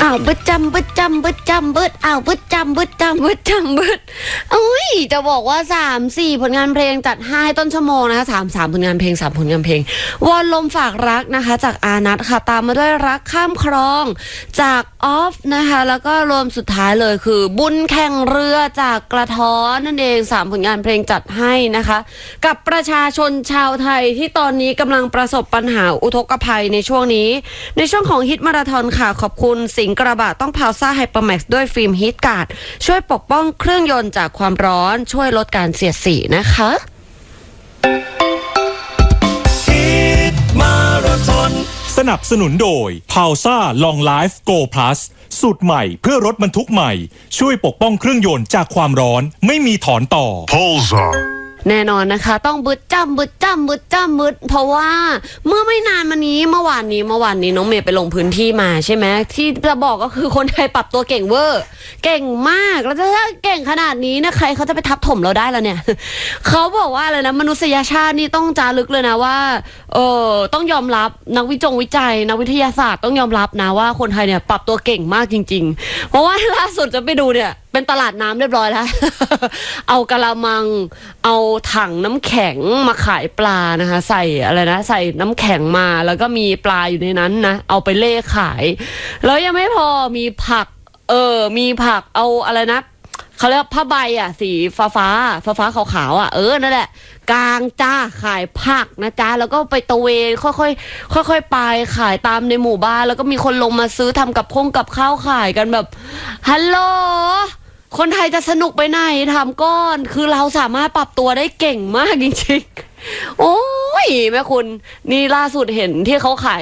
บึดจำบึดจำบึดจำบึดบึดจำบึดจำบึดจำบึดจะบอกว่า3-4ผลงานเพลงจัดให้ต้นชั่วโมงนะคะ3ผลงานเพลง3ผลงานเพลงวอนลมฝากรักนะคะจากอานัทค่ะตามมาด้วยรักข้ามคลองจากออฟนะคะแล้วก็รวมสุดท้ายเลยคือบุญแข่งเรือจากกระท้อนนั่นเอง3ผลงานเพลงจัดให้นะคะกับประชาชนชาวไทยที่ตอนนี้กำลังประสบปัญหาอุทกภัยในช่วงนี้ในช่วงของฮิตมาราธอนค่ะขอบคุณสิงห์กระบะต้องพาวซ่าไฮเปอร์แม็กซ์ด้วยฟิล์มฮีทการ์ดช่วยปกป้องเครื่องยนต์จากความร้อนช่วยลดการเสียดสีนะคะฮิตมาราธอนสนับสนุนโดยพาวซ่าลองไลฟ์โกพลัสสูตรใหม่เพื่อรถบรรทุกใหม่ช่วยปกป้องเครื่องยนต์จากความร้อนไม่มีถอนต่อ Pulsar แน่นอนนะคะต้องบึดจ้ำเพราะว่าเมื่อไม่นานมานี้เมื่อวานนี้น้องเมย์ไปลงพื้นที่มาใช่ไหมที่จะบอกก็คือคนไทยปรับตัวเก่งเวอร์เก่งมากแล้วถ้าเก่งขนาดนี้นะใครเขาจะไปทับถมเราได้แล้วเนี่ยเขาบอกว่าอะไรนะมนุษยชาตินี่ต้องจารึกเลยนะว่าต้องยอมรับนักวิจัยนักวิทยาศาสตร์ต้องยอมรับนะว่าคนไทยเนี่ยปรับตัวเก่งมากจริงๆเพราะว่าล่าสุดจะไปดูเนี่ยเป็นตลาดน้ำเรียบร้อยแล้ว เอากะละมังเอาถังน้ำแข็งมาขายปลานะคะใส่อะไรนะใส่น้ำแข็งมาแล้วก็มีปลาอยู่ในนั้นนะเอาไปเล่ขายแล้วยังไม่พอมีผักมีผักเอาอะไรนะเขาเรียกผ้าใบสีฟ้าขาวๆนั่นแหละกลางจ้าขายผักนะจ๊ะแล้วก็ไปตะเวนค่อยไปขายตามในหมู่บ้านแล้วก็มีคนลงมาซื้อทำกับข้าวขายกันแบบฮัลโหลคนไทยจะสนุกไปไหนถามก้อนคือเราสามารถปรับตัวได้เก่งมากจริงๆโอ้ยแม่คุณนี่ล่าสุดเห็นที่เขาขาย